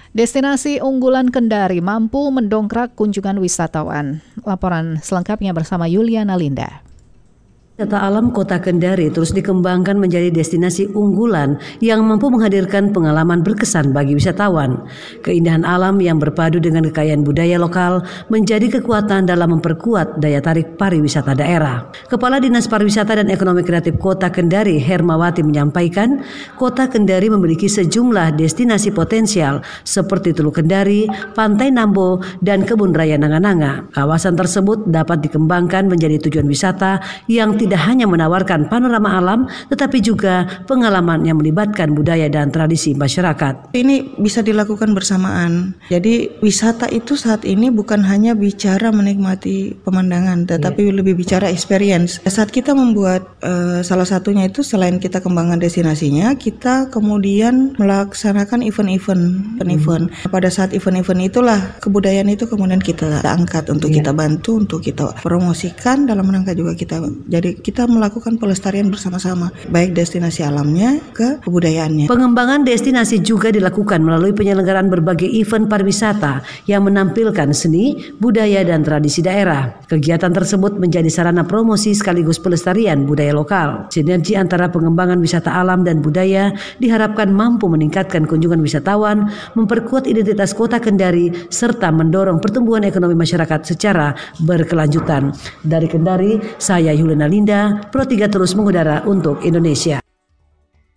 Destinasi unggulan Kendari mampu mendongkrak kunjungan wisatawan. Laporan selengkapnya bersama Yuliana Linda. Wisata alam Kota Kendari terus dikembangkan menjadi destinasi unggulan yang mampu menghadirkan pengalaman berkesan bagi wisatawan. Keindahan alam yang berpadu dengan kekayaan budaya lokal menjadi kekuatan dalam memperkuat daya tarik pariwisata daerah. Kepala Dinas Pariwisata dan Ekonomi Kreatif Kota Kendari, Hermawati, menyampaikan, Kota Kendari memiliki sejumlah destinasi potensial seperti Teluk Kendari, Pantai Nambo, dan Kebun Raya Nanga-Nanga. Kawasan tersebut dapat dikembangkan menjadi tujuan wisata yang tidak hanya menawarkan panorama alam, tetapi juga pengalaman yang melibatkan budaya dan tradisi masyarakat. Ini bisa dilakukan bersamaan. Jadi wisata itu saat ini bukan hanya bicara menikmati pemandangan, tetapi lebih bicara experience. Saat kita membuat salah satunya itu selain kita kembangkan destinasinya, kita kemudian melaksanakan event-event. Pada saat event-event itulah kebudayaan itu kemudian kita angkat untuk kita bantu, untuk kita promosikan dalam rangka juga kita melakukan pelestarian bersama-sama, baik destinasi alamnya ke kebudayaannya. Pengembangan destinasi juga dilakukan melalui penyelenggaraan berbagai event pariwisata yang menampilkan seni, budaya, dan tradisi daerah. Kegiatan tersebut menjadi sarana promosi sekaligus pelestarian budaya lokal. Sinergi antara pengembangan wisata alam dan budaya diharapkan mampu meningkatkan kunjungan wisatawan, memperkuat identitas Kota Kendari, serta mendorong pertumbuhan ekonomi masyarakat secara berkelanjutan. Dari Kendari, saya Yuliana Linda, Pro 3 terus mengudara untuk Indonesia.